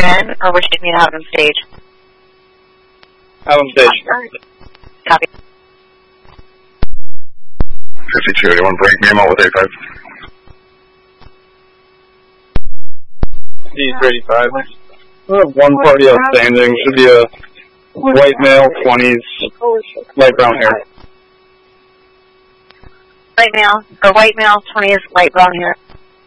in, or would you like me to have them stage? Have them stage. Copy. 5281, break name out with A5. D35. We have one party outstanding. Should be a white male, 20s, light brown hair. White male, 20s, light brown hair.